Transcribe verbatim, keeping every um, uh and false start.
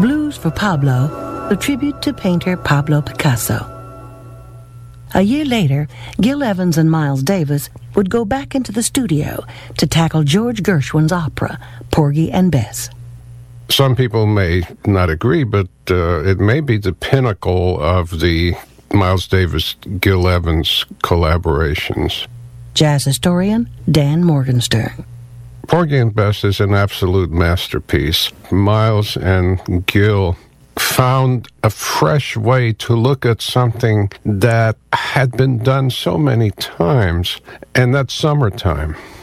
Blues for Pablo, a tribute to painter Pablo Picasso. A year later, Gil Evans and Miles Davis would go back into the studio to tackle George Gershwin's opera, Porgy and Bess. Some people may not agree, but uh, it may be the pinnacle of the Miles Davis-Gil Evans collaborations. Jazz historian Dan Morgenstern. Porgy and Bess is an absolute masterpiece. Miles and Gil found a fresh way to look at something that had been done so many times, and that's summertime.